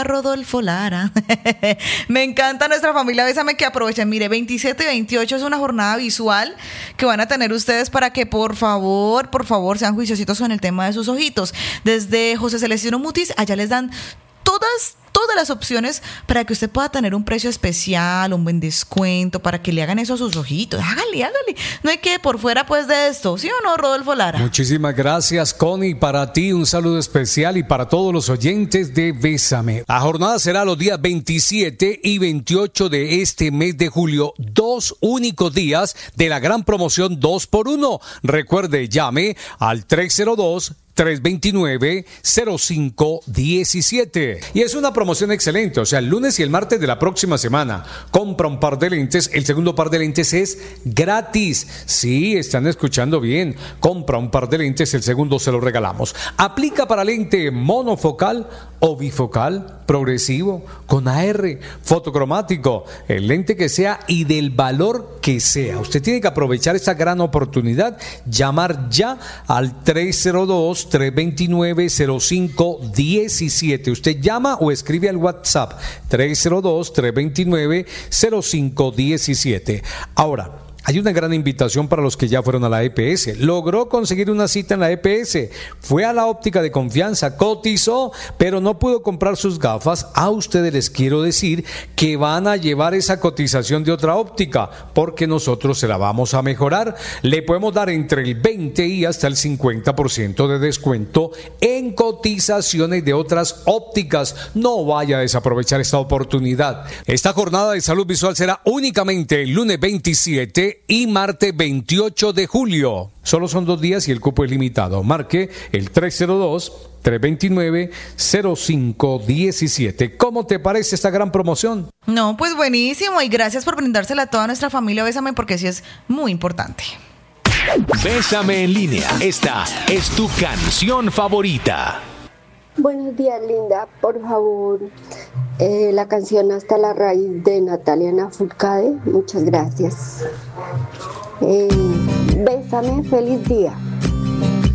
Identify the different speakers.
Speaker 1: Rodolfo Lara. Me encanta nuestra familia Bésame, que aprovechen. Mire, 27 y 28 es una jornada visual que van a tener ustedes para que por favor sean juiciositos con el tema de sus ojitos. Desde José Celestino Mutis, allá les dan todas las opciones para que usted pueda tener un precio especial, un buen descuento, para que le hagan eso a sus ojitos. Hágale. No hay que por fuera pues de esto, ¿sí o no, Rodolfo Lara?
Speaker 2: Muchísimas gracias, Connie. Para ti un saludo especial y para todos los oyentes de Bésame. La jornada será los días 27 y 28 de este mes de julio, 2 únicos días de la gran promoción 2x1. Recuerde, llame al 302-329-0517. Y es una promoción excelente, o sea, el lunes y el martes de la próxima semana. Compra un par de lentes, el segundo par de lentes es gratis. Sí, están escuchando bien. Compra un par de lentes, el segundo se lo regalamos. Aplica para lente monofocal o bifocal, progresivo, con AR, fotocromático, el lente que sea y del valor que sea. Usted tiene que aprovechar esta gran oportunidad, llamar ya al 302-329-0517. Usted llama o escribe al WhatsApp 302-329-0517. Ahora, hay una gran invitación para los que ya fueron a la EPS. Logró conseguir una cita en la EPS. Fue a la óptica de confianza, cotizó, pero no pudo comprar sus gafas. A ustedes les quiero decir que van a llevar esa cotización de otra óptica, porque nosotros se la vamos a mejorar. Le podemos dar entre el 20 y hasta el 50% de descuento en cotizaciones de otras ópticas. No vaya a desaprovechar esta oportunidad. Esta jornada de salud visual será únicamente el lunes 27 y martes 28 de julio. Solo son 2 días y el cupo es limitado. Marque el 302-329-0517. ¿Cómo te parece esta gran promoción?
Speaker 1: No, pues buenísimo, y gracias por brindársela a toda nuestra familia Bésame, porque sí es muy importante.
Speaker 3: Bésame en línea. Esta es tu canción favorita.
Speaker 4: Buenos días, Linda. Por favor, la canción Hasta la raíz de Natalia Lafourcade. Muchas gracias. Bésame, feliz día.